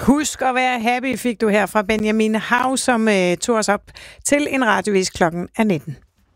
Husk at være happy, fik du her fra Benjamin Hav, som tog os op til en radiovis klokken 19.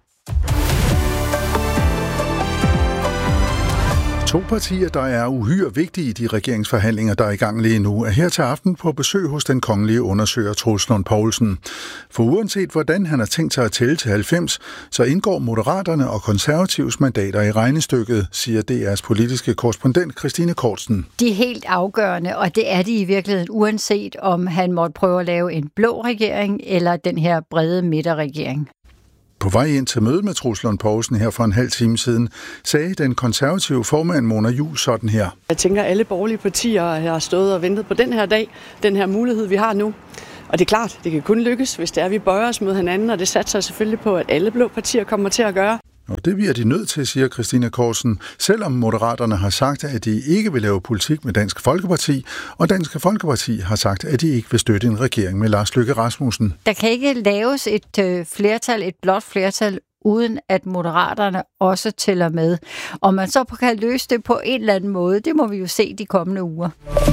To partier, der er uhyre vigtige i de regeringsforhandlinger, der er i gang lige nu, er her til aften på besøg hos den kongelige undersøger Troels Lund Poulsen. For uanset hvordan han har tænkt sig at tælle til 90, så indgår Moderaterne og Konservatives mandater i regnestykket, siger DR's politiske korrespondent Christine Kortsen. De er helt afgørende, og det er de i virkeligheden, uanset om han måtte prøve at lave en blå regering eller den her brede midterregering. På vej ind til mødet med Troels Lund Poulsen her for en halv time siden, sagde den konservative formand Mona Juul sådan her. Jeg tænker, at alle borgerlige partier har stået og ventet på den her dag, den her mulighed, vi har nu. Og det er klart, det kan kun lykkes, hvis det er, vi bøjer os mod hinanden, og det satser selvfølgelig på, at alle blå partier kommer til at gøre. Og det bliver de nødt til, siger Christine Korsen, selvom Moderaterne har sagt, at de ikke vil lave politik med Dansk Folkeparti, og Dansk Folkeparti har sagt, at de ikke vil støtte en regering med Lars Løkke Rasmussen. Der kan ikke laves et flertal, et blot flertal, uden at Moderaterne også tæller med. Og man så kan løse det på en eller anden måde, det må vi jo se de kommende uger.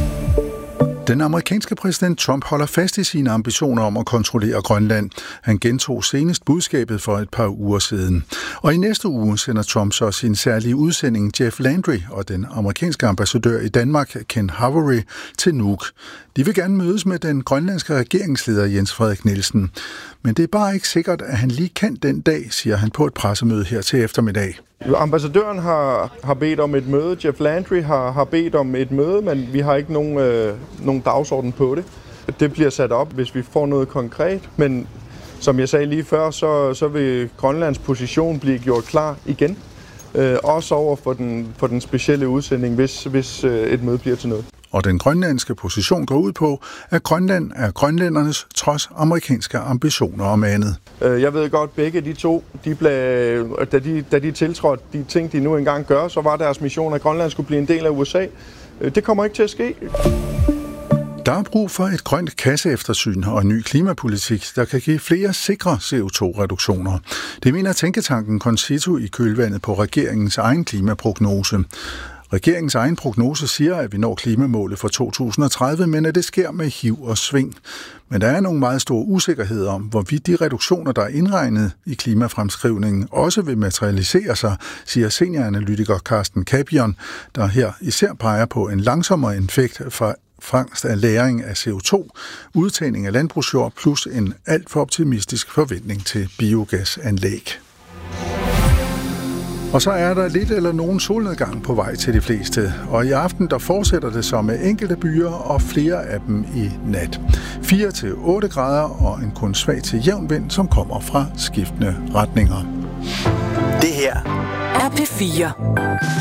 Den amerikanske præsident Trump holder fast i sine ambitioner om at kontrollere Grønland. Han gentog senest budskabet for et par uger siden. Og i næste uge sender Trump så sin særlige udsending Jeff Landry og den amerikanske ambassadør i Danmark, Ken Havery, til Nuuk. De vil gerne mødes med den grønlandske regeringsleder Jens Frederik Nielsen. Men det er bare ikke sikkert, at han lige kan den dag, siger han på et pressemøde her til eftermiddag. Ambassadøren har bedt om et møde, Jeff Landry har bedt om et møde, men vi har ikke nogen dagsorden på det. Det bliver sat op, hvis vi får noget konkret, men som jeg sagde lige før, så vil Grønlands position blive gjort klar igen. Også over for den specielle udsending, hvis et møde bliver til noget. Og den grønlandske position går ud på, at Grønland er grønlændernes trods amerikanske ambitioner om andet. Jeg ved godt, begge de to, da de tiltrådte de ting, de nu engang gør, så var deres mission, at Grønland skulle blive en del af USA. Det kommer ikke til at ske. Der er brug for et grønt kasseeftersyn og en ny klimapolitik, der kan give flere sikre CO2-reduktioner. Det mener tænketanken Concito i kølvandet på regeringens egen klimaprognose. Regeringens egen prognose siger, at vi når klimamålet for 2030, men at det sker med hiv og sving. Men der er nogle meget store usikkerheder om, hvorvidt de reduktioner, der er indregnet i klimafremskrivningen, også vil materialisere sig, siger senioranalytiker Carsten Capion, der her især peger på en langsommere effekt fra fangst af lagring af CO2, udtagning af landbrugsjord plus en alt for optimistisk forventning til biogasanlæg. Og så er der lidt eller nogen solnedgang på vej til de fleste, og i aften der fortsætter det så med enkelte byer og flere af dem i nat. 4-8 grader og en kun svag til jævn vind, som kommer fra skiftende retninger. Det her er P4.